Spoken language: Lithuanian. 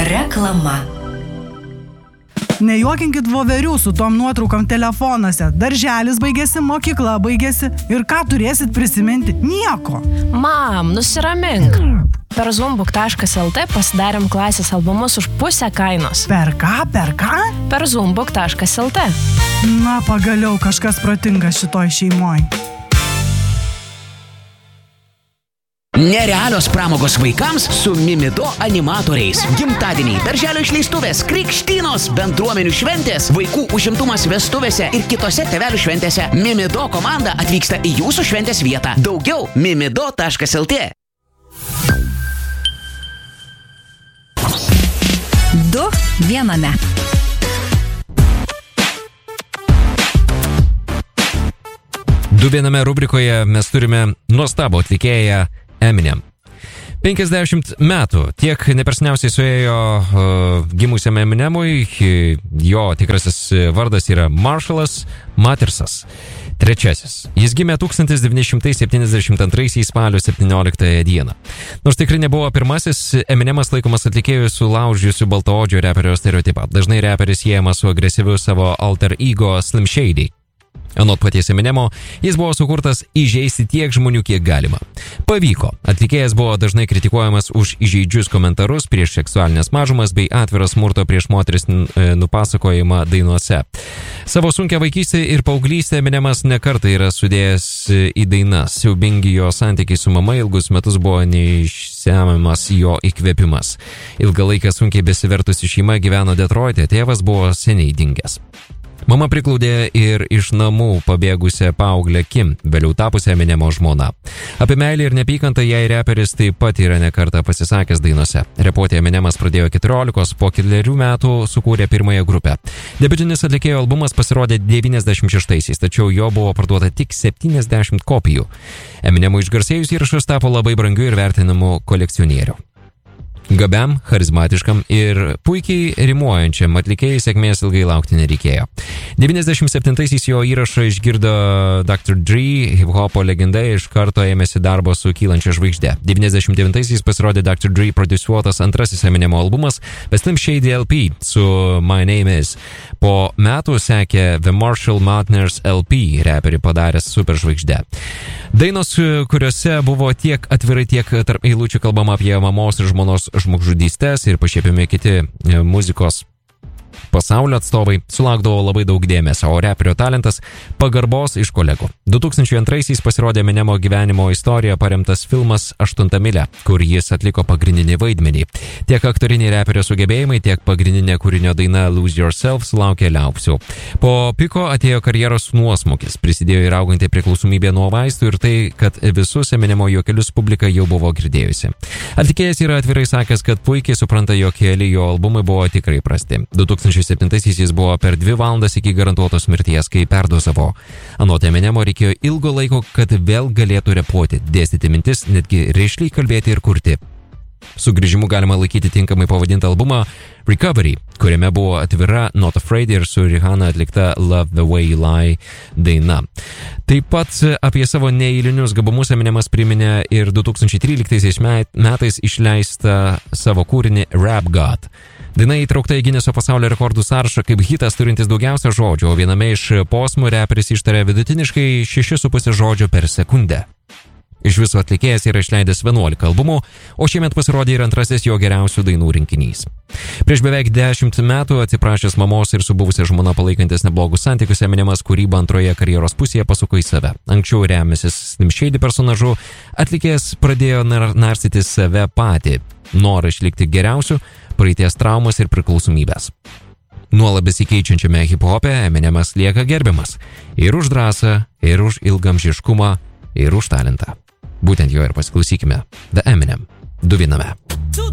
Reklama. Nejuokinkit voverių su tom nuotraukom telefonuose. Darželis baigėsi, mokykla baigėsi. Ir ką turėsit prisiminti? Nieko. Mam, nusiramink. Per zoombook.lt pasidarėm klasės albumus už pusę kainos. Per ką? Per zoombook.lt. Na, pagaliau kažkas protingas šitoj šeimoj. Nerealios pramogos vaikams su Mimido animatoriais. Gimtadieniai, darželio išleistuvės, krikštynos, bendruomenių šventės, vaikų užimtumas vestuvėse ir kitose tėvelių šventėse. Mimido komanda atvyksta į jūsų šventės vietą. Daugiau mimido.lt. 2 viename. Du viename rubrikoje mes turime nuostabų atlikėją Eminem. 50 metų. Tiek neperseniausiai suėjo gimusiam Eminemui. Jo tikrasis vardas yra Marshallas Mathersas III. Jis gimė 1972 spalio 17 dieną. Nors tikrai nebuvo pirmasis, Eminemas laikomas atlikėjų sulaužiusių baltaodžio reperio stereotipą. Dažnai reperis siejamas su agresyviu savo alter ego Slim Shady. Anot paties Eminemo, jis buvo sukurtas įžeisti tiek žmonių, kiek galima. Pavyko. Atlikėjas buvo dažnai kritikuojamas už įžeidžius komentarus prieš seksualinės mažumas bei atvirą smurto prieš moteris nupasakojimą dainuose. Savo sunkią vaikystę ir paauglystę Eminemas nekartą yra sudėjęs į dainas. Siaubingi jo santykiai su mama ilgus metus buvo neišsemiamas jo įkvėpimas. Ilgą laiką sunkiai besivertusi šeima gyveno Detroite, tėvas buvo seniai dingęs. Mama priglaudė ir iš namų pabėgusią paauglę Kim, vėliau tapusią Eminemo žmona. Apie meilę ir neapykantą jai reperis taip pat yra nekartą pasisakęs dainose. Repuoti Eminemas pradėjo 14, po 4 metų sukūrė pirmąją grupę. Debiutinis atlikėjo albumas pasirodė 96-aisiais, tačiau jo buvo parduota tik 70 kopijų. Eminemo išgarsėjus įrašas tapo labai brangiu ir vertinamu kolekcionieriu. Gabiam, charizmatiškam ir puikiai rimuojančiam atlikėjai sėkmės ilgai laukti nereikėjo. 97-aisiais jo įrašą išgirdo Dr. Dre, hip-hopo legenda, iš karto ėmėsi darbo su kylančia žvaigžde. 99-aisiais pasirodė Dr. Dre prodiusuotas antrasis Eminemo albumas Slim Shady LP su My Name Is. Po metų sekė The Marshall Mathers LP, reperį padaręs superžvaigždę. Dainos, kuriuose buvo tiek atvirai, tiek tarp eilučių kalbama apie mamos ir žmonos žmogžudystės ir pašiepiami kiti muzikos pasaulio atstovai, sulaukdavo labai daug dėmesio, o reperio talentas pagarbos iš kolegų. 2002-aisiais pasirodė Eminemo gyvenimo istorija paremtas filmas 8 milė, kur jis atliko pagrindinį vaidmenį. Tiek aktoriniai reperio sugebėjimai, tiek pagrindinė kūrinio daina Lose Yourself sulaukė liaupsių. Po piko atėjo karjeros nuosmukis, prisidėjo ir auganti priklausomybė nuo vaistų ir tai, kad visus Eminemo juokelius publika jau buvo girdėjusi. Atlikėjas yra atvirai sakęs, kad puikiai supranta, jog keli jo albumai buvo tikrai prasti. 2007-aisiais jis buvo per 2 valandas iki garantuotos mirties, kai perdozavo. Anot Eminemo reikėjo ilgo laiko, kad vėl galėtų repuoti, dėstyti mintis, netgi rišliai kalbėti ir kurti. Sugrįžimu galima laikyti tinkamai pavadintą albumą Recovery, kuriame buvo atvira Not Afraid ir su Rihanna atlikta Love the Way You Lie daina. Taip pat apie savo neeilinius gabumus Eminemas priminė ir 2013 metais išleistą savo kūrinį Rap God. Daina įtraukta į Gineso pasaulio rekordų sąrašą kaip hitas turintis daugiausia žodžių, o viename iš posmų reperis ištarė vidutiniškai 6,5 žodžio per sekundę. Iš viso atlikėjas yra išleidęs 11 albumų, o šiemet pasirodė ir antrasis jo geriausių dainų rinkinys. Prieš beveik 10 metų atsiprašęs mamos ir su buvusia žmona palaikantis neblogus santykius, Eminemas kūrybą antroje karjeros pusėje pasuko į save. Anksčiau remiasis Slim Shady personažu, atlikėjas pradėjo narstyti save patį, norą išlikti geriausiu, praeities traumas ir priklausomybės. Nuolat besikeičiančiame hip-hope Eminemas lieka gerbiamas ir už drąsą, ir už ilgamžiškumą, ir už talentą. Būtent jo ir pasiklausykime. The Eminem. 2 viename.